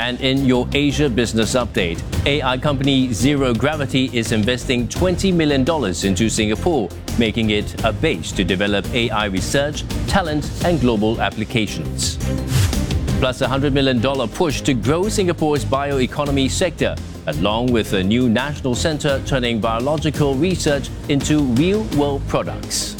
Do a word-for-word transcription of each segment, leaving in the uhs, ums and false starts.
And in your Asia Business Update, A I company Zero Gravity is investing twenty million dollars into Singapore, making it a base to develop A I research, talent, and global applications. Plus a one hundred million dollars push to grow Singapore's bioeconomy sector, along with a new national centre turning biological research into real-world products.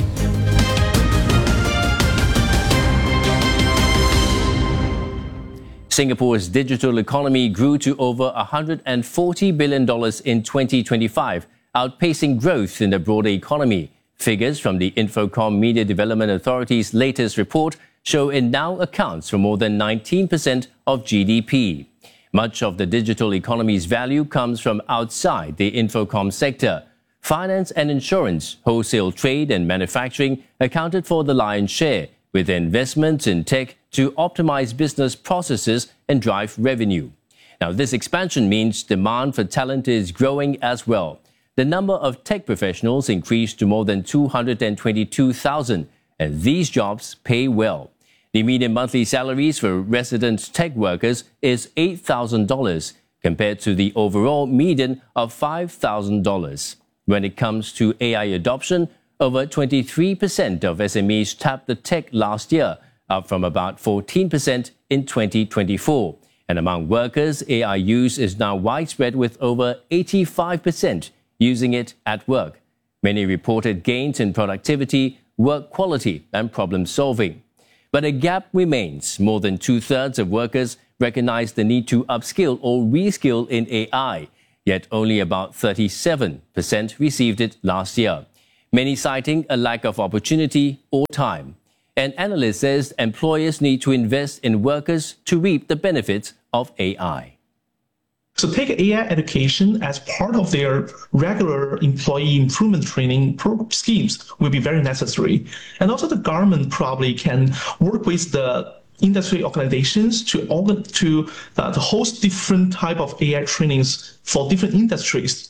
Singapore's digital economy grew to over one hundred forty billion dollars in twenty twenty-five, outpacing growth in the broader economy. Figures from the Infocom Media Development Authority's latest report show it now accounts for more than nineteen percent of G D P. Much of the digital economy's value comes from outside the Infocom sector. Finance and insurance, wholesale trade and manufacturing accounted for the lion's share, with investments in tech to optimize business processes and drive revenue. Now, this expansion means demand for talent is growing as well. The number of tech professionals increased to more than two hundred twenty-two thousand, and these jobs pay well. The median monthly salaries for resident tech workers is eight thousand dollars, compared to the overall median of five thousand dollars. When it comes to A I adoption, over twenty-three percent of S M Es tapped the tech last year, up from about fourteen percent in twenty twenty-four. And among workers, A I use is now widespread, with over eighty-five percent using it at work. Many reported gains in productivity, work quality, and problem solving. But a gap remains. More than two-thirds of workers recognize the need to upskill or reskill in A I, yet only about thirty-seven percent received it last year. Many citing a lack of opportunity or time. An analyst says employers need to invest in workers to reap the benefits of A I. So take A I education as part of their regular employee improvement training pro- schemes will be very necessary. And also the government probably can work with the industry organizations to organ- to, uh, to host different type of A I trainings for different industries.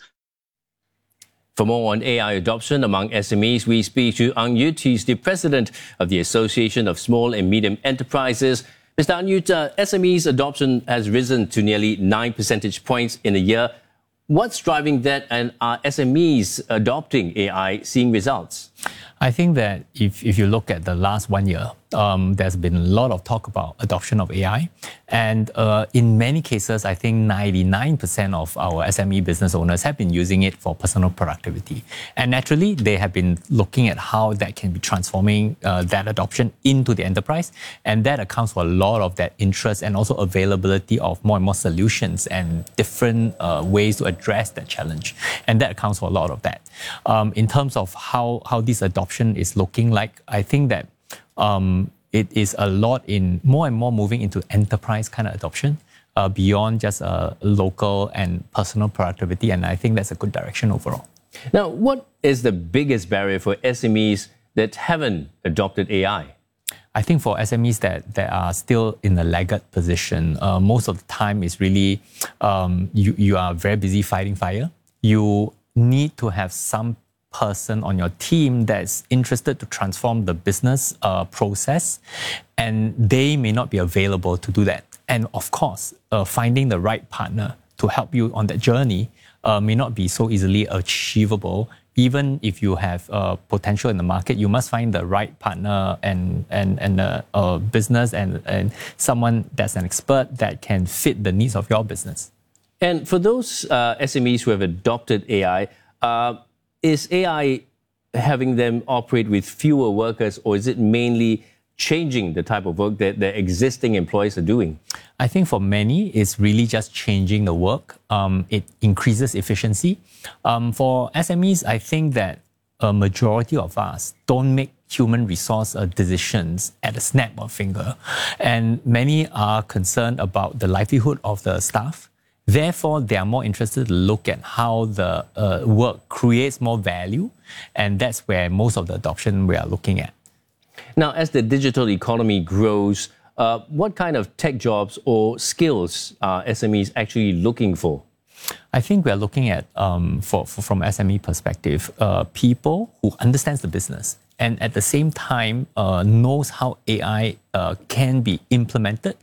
For more on A I adoption among S M Es, we speak to Ang Yut. He's the president of the Association of Small and Medium Enterprises. Mister Ang Yut, uh, S M Es adoption has risen to nearly nine percentage points in a year. What's driving that, and are S M Es adopting A I seeing results? I think that if, if you look at the last one year, um, there's been a lot of talk about adoption of A I. And uh, in many cases, I think ninety-nine percent of our S M E business owners have been using it for personal productivity. And naturally, they have been looking at how that can be transforming uh, that adoption into the enterprise. And that accounts for a lot of that interest and also availability of more and more solutions and different uh, ways to address that challenge. And that accounts for a lot of that. Um, in terms of how, how this adoption is looking like, I think that um, it is a lot in more and more moving into enterprise kind of adoption uh, beyond just uh, local and personal productivity. And I think that's a good direction overall. Now, what is the biggest barrier for S M Es that haven't adopted A I? I think for S M Es that, that are still in a laggard position, uh, most of the time is really um, you, you are very busy fighting fire. You need to have some person on your team that's interested to transform the business uh, process, and they may not be available to do that. And of course, uh, finding the right partner to help you on that journey uh, may not be so easily achievable. Even if you have uh, potential in the market, you must find the right partner and and and uh, uh, business and, and someone that's an expert that can fit the needs of your business. And for those uh, S M Es who have adopted A I, uh, is A I having them operate with fewer workers, or is it mainly changing the type of work that the existing employees are doing? I think for many, it's really just changing the work. Um, it increases efficiency. Um, for S M Es, I think that a majority of us don't make human resource uh, decisions at a snap of finger. And many are concerned about the livelihood of the staff. Therefore, they are more interested to look at how the uh, work creates more value. And that's where most of the adoption we are looking at. Now, as the digital economy grows, uh, what kind of tech jobs or skills are S M Es actually looking for? I think we are looking at, um, for, for, from S M E perspective, uh, people who understands the business and at the same time uh, knows how A I uh, can be implemented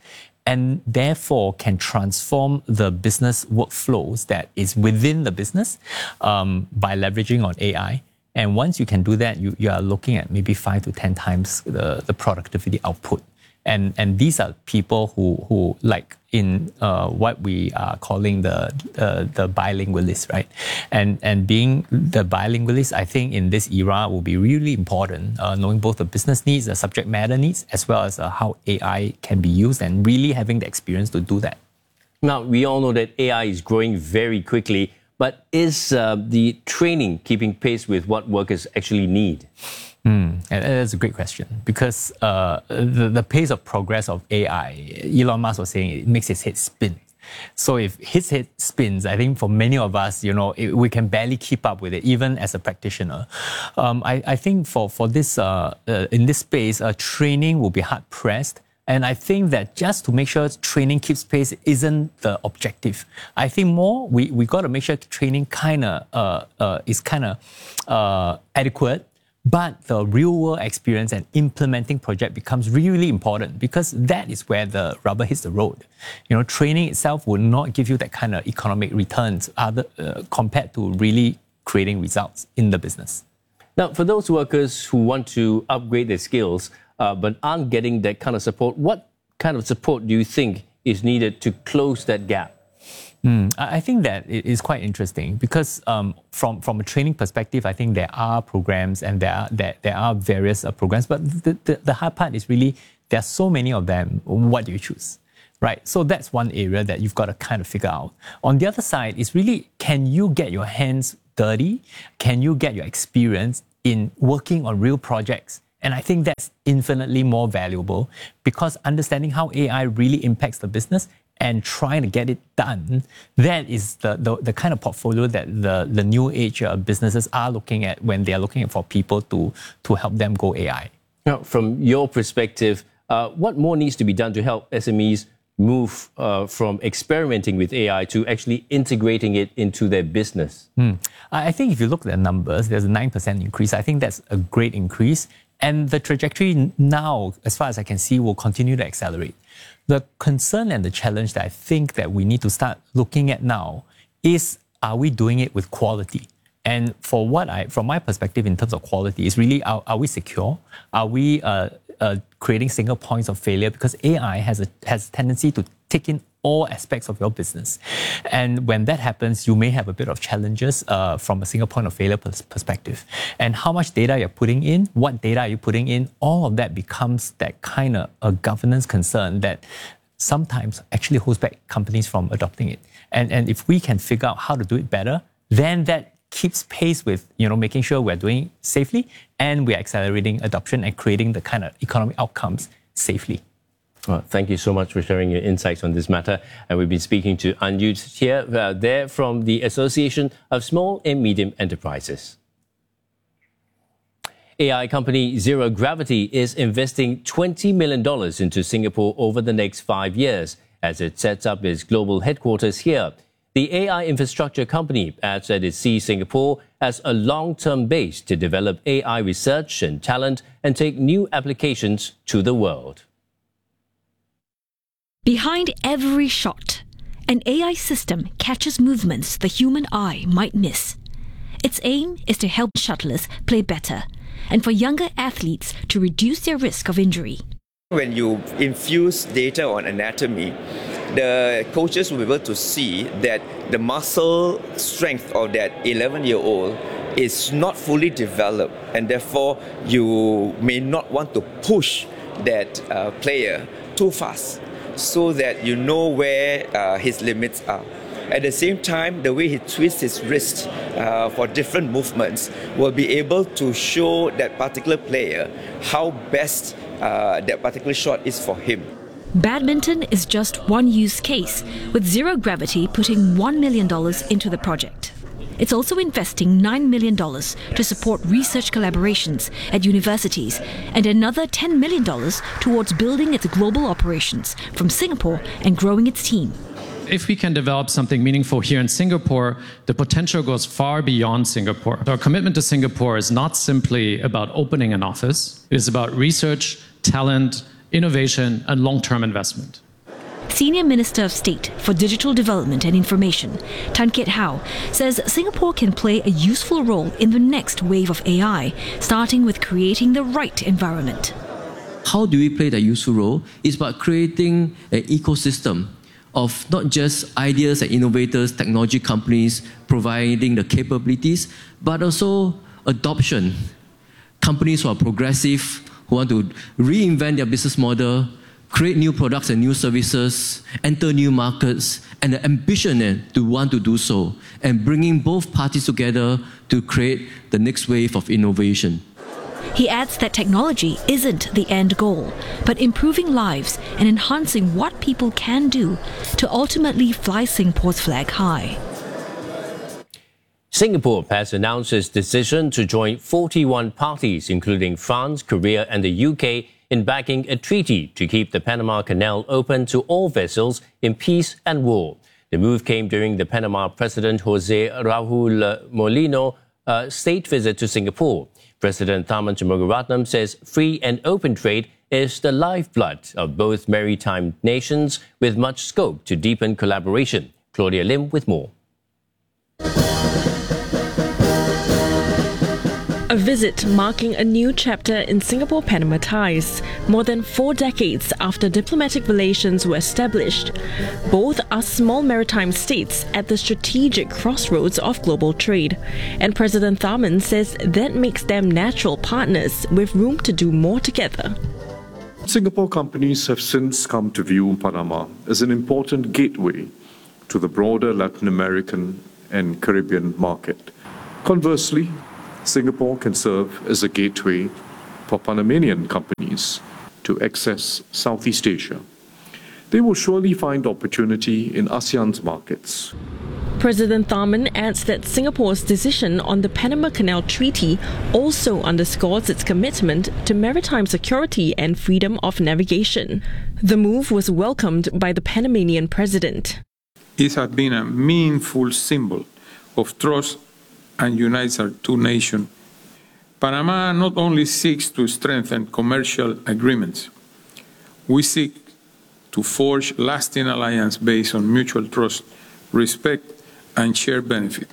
and therefore can transform the business workflows that is within the business um, by leveraging on A I. And once you can do that, you, you are looking at maybe five to ten times the, the productivity output. And, and these are people who, who like in uh, what we are calling the, uh, the bilingualists, right? And, and being the bilingualist, I think in this era will be really important, uh, knowing both the business needs, the subject matter needs, as well as uh, how A I can be used and really having the experience to do that. Now, we all know that A I is growing very quickly, but is uh, the training keeping pace with what workers actually need? Mm, that's a great question, because uh, the, the pace of progress of A I, Elon Musk was saying it makes his head spin. So if his head spins, I think for many of us, you know, it, we can barely keep up with it, even as a practitioner. Um, I, I think for, for this, uh, uh, in this space, uh, training will be hard pressed. And I think that just to make sure training keeps pace isn't the objective. I think more, we, we got to make sure training kind of uh, uh, is kind of uh, adequate. But the real world experience and implementing project becomes really important, because that is where the rubber hits the road. You know, training itself will not give you that kind of economic returns other, uh, compared to really creating results in the business. Now, for those workers who want to upgrade their skills uh, but aren't getting that kind of support, what kind of support do you think is needed to close that gap? Mm, I think that it is quite interesting, because um, from, from a training perspective, I think there are programs and there are, there, there are various uh, programs, but the, the, the hard part is really there are so many of them. What do you choose? Right? So that's one area that you've got to kind of figure out. On the other side is really, can you get your hands dirty? Can you get your experience in working on real projects? And I think that's infinitely more valuable, because understanding how A I really impacts the business and trying to get it done, that is the, the, the kind of portfolio that the, the new age uh, businesses are looking at when they are looking for people to, to help them go A I. Now, from your perspective, uh, what more needs to be done to help S M Es move uh, from experimenting with A I to actually integrating it into their business? Hmm. I think if you look at the numbers, there's a nine percent increase. I think that's a great increase. And the trajectory now, as far as I can see, will continue to accelerate. The concern and the challenge that I think that we need to start looking at now is, are we doing it with quality? And for what I, from my perspective in terms of quality, is really, are, are we secure? Are we uh, uh, creating single points of failure? Because A I has a has a tendency to take in all aspects of your business. And when that happens, you may have a bit of challenges uh, from a single point of failure pers perspective. And how much data you're putting in, what data are you putting in, all of that becomes that kind of a governance concern that sometimes actually holds back companies from adopting it. And, and if we can figure out how to do it better, then that keeps pace with, you know, making sure we're doing it safely and we're accelerating adoption and creating the kind of economic outcomes safely. Well, thank you so much for sharing your insights on this matter. And we've been speaking to Anju here, uh, there from the Association of Small and Medium Enterprises. A I company Zero Gravity is investing twenty million dollars into Singapore over the next five years as it sets up its global headquarters here. The A I infrastructure company adds that it sees Singapore as a long-term base to develop A I research and talent and take new applications to the world. Behind every shot, an A I system catches movements the human eye might miss. Its aim is to help shuttlers play better and for younger athletes to reduce their risk of injury. When you infuse data on anatomy, the coaches will be able to see that the muscle strength of that eleven-year-old is not fully developed, and therefore you may not want to push that uh, player too fast, so that you know where uh, his limits are. At the same time, the way he twists his wrist uh, for different movements will be able to show that particular player how best uh, that particular shot is for him. Badminton is just one use case, with Zero Gravity putting one million dollars into the project. It's also investing nine million dollars to support research collaborations at universities and another ten million dollars towards building its global operations from Singapore and growing its team. If we can develop something meaningful here in Singapore, the potential goes far beyond Singapore. Our commitment to Singapore is not simply about opening an office. It is about research, talent, innovation, and long-term investment. Senior Minister of State for Digital Development and Information, Tan Kiat Hau, says Singapore can play a useful role in the next wave of A I, starting with creating the right environment. How do we play that useful role? It's about creating an ecosystem of not just ideas and innovators, technology companies providing the capabilities, but also adoption. Companies who are progressive, who want to reinvent their business model, create new products and new services, enter new markets, and the ambition to want to do so, and bringing both parties together to create the next wave of innovation. He adds that technology isn't the end goal, but improving lives and enhancing what people can do to ultimately fly Singapore's flag high. Singapore has announced its decision to join forty-one parties, including France, Korea, and the U K, in backing a treaty to keep the Panama Canal open to all vessels in peace and war. The move came during the Panama President Jose Raul Mulino's uh, state visit to Singapore. President Tharman Shanmugaratnam says free and open trade is the lifeblood of both maritime nations, with much scope to deepen collaboration. Claudia Lim with more. A visit marking a new chapter in Singapore-Panama ties, more than four decades after diplomatic relations were established. Both are small maritime states at the strategic crossroads of global trade, and President Tharman says that makes them natural partners with room to do more together. Singapore companies have since come to view Panama as an important gateway to the broader Latin American and Caribbean market. Conversely, Singapore can serve as a gateway for Panamanian companies to access Southeast Asia. They will surely find opportunity in ASEAN's markets. President Tharman adds that Singapore's decision on the Panama Canal Treaty also underscores its commitment to maritime security and freedom of navigation. The move was welcomed by the Panamanian president. It has been a meaningful symbol of trust and unites our two nations. Panama not only seeks to strengthen commercial agreements, we seek to forge lasting alliances based on mutual trust, respect, and shared benefit.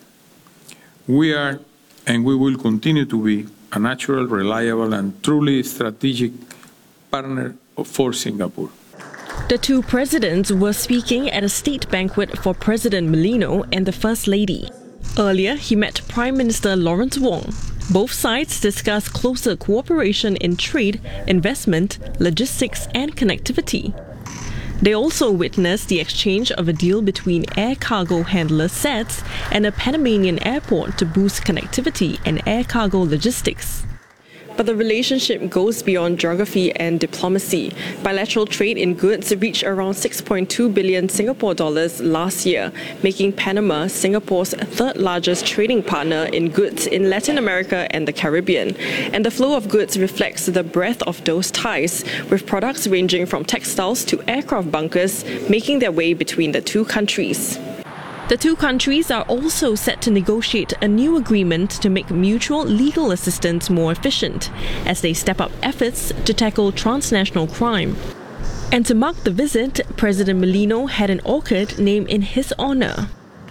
We are, and we will continue to be, a natural, reliable, and truly strategic partner for Singapore. The two presidents were speaking at a state banquet for President Mulino and the First Lady. Earlier, he met Prime Minister Lawrence Wong. Both sides discussed closer cooperation in trade, investment, logistics, and connectivity. They also witnessed the exchange of a deal between air cargo handler S A T S and a Panamanian airport to boost connectivity and air cargo logistics. But the relationship goes beyond geography and diplomacy. Bilateral trade in goods reached around six point two billion Singapore dollars last year, making Panama Singapore's third largest trading partner in goods in Latin America and the Caribbean. And the flow of goods reflects the breadth of those ties, with products ranging from textiles to aircraft bunkers making their way between the two countries. The two countries are also set to negotiate a new agreement to make mutual legal assistance more efficient, as they step up efforts to tackle transnational crime. And to mark the visit, President Mulino had an orchid named in his honour.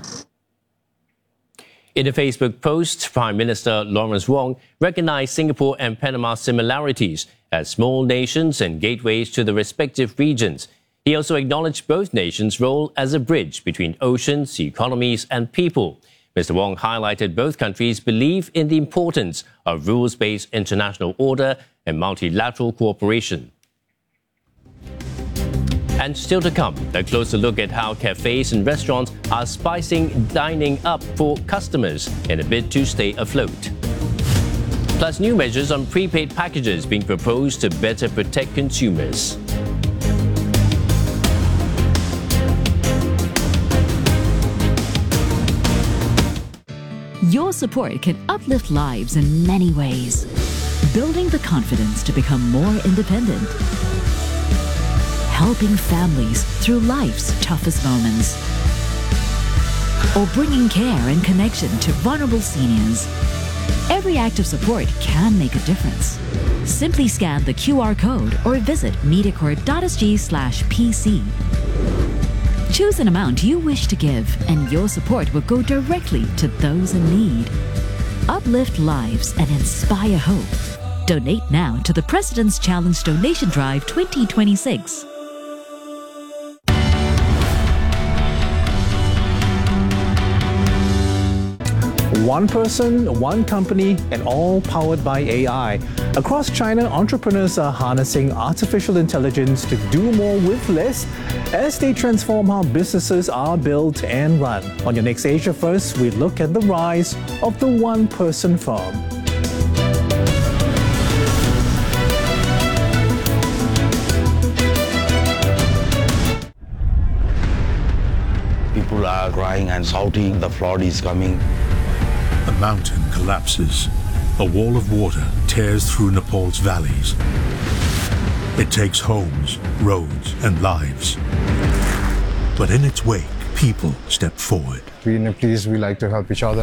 In a Facebook post, Prime Minister Lawrence Wong recognized Singapore and Panama's similarities as small nations and gateways to the respective regions. He also acknowledged both nations' role as a bridge between oceans, economies, and people. Mister Wong highlighted both countries believe in the importance of rules-based international order and multilateral cooperation. And still to come, a closer look at how cafes and restaurants are spicing dining up for customers in a bid to stay afloat. Plus, new measures on prepaid packages being proposed to better protect consumers. Your support can uplift lives in many ways. Building the confidence to become more independent. Helping families through life's toughest moments. Or bringing care and connection to vulnerable seniors. Every act of support can make a difference. Simply scan the Q R code or visit mediacorp dot s g slash P C. Choose an amount you wish to give, and your support will go directly to those in need. Uplift lives and inspire hope. Donate now to the President's Challenge Donation Drive twenty twenty-six. One person, one company, and all powered by A I. Across China, entrepreneurs are harnessing artificial intelligence to do more with less as they transform how businesses are built and run. On your next Asia First, we look at the rise of the one-person firm. People are crying and shouting, the flood is coming. A mountain collapses. A wall of water tears through Nepal's valleys. It takes homes, roads, and lives. But in its wake, people step forward. We in Nepalese, we like to help each other.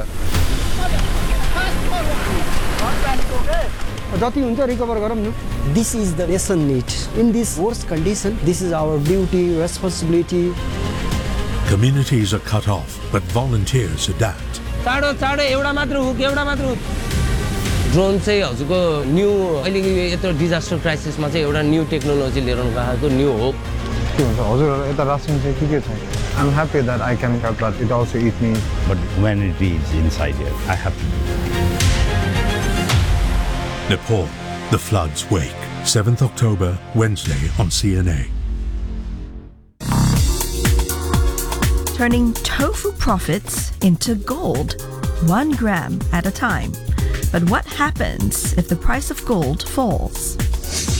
This is the lesson need. In this worst condition, this is our duty, responsibility. Communities are cut off, but volunteers adapt. Drone चाहिँ हजुरको new अहिलेको यत्रो disaster क्राइसिसमा चाहिँ एउटा new technology लिएर गएको new hope के भन्छ हजुर यता रासन चाहिँ के के छ I'm happy that I can help, but it also eats me. But humanity is inside here. I have to. Nepal, the floods wake. seventh October, Wednesday on C N A. Turning tofu profits into gold, one gram at a time. But what happens if the price of gold falls?